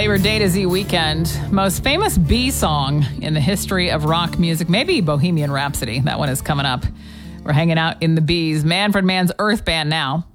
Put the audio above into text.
Labor Day to Z weekend. Most famous Bee song in the history of rock music. Maybe Bohemian Rhapsody. That one is coming up. We're hanging out in the Bees. Manfred Mann's Earth Band now.